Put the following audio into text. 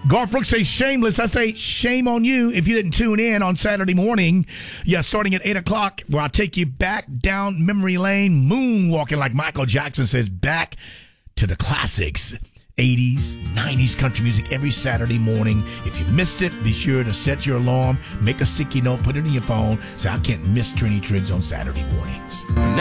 Garth Brooks says shameless. I say shame on you if you didn't tune in on Saturday morning. Yeah, starting at 8 o'clock, where I'll take you back down memory lane, moonwalking like Michael Jackson says, back to the classics. 80s, 90s country music every Saturday morning. If you missed it, be sure to set your alarm, make a sticky note, put it in your phone, so I can't miss Trini Triggs on Saturday mornings.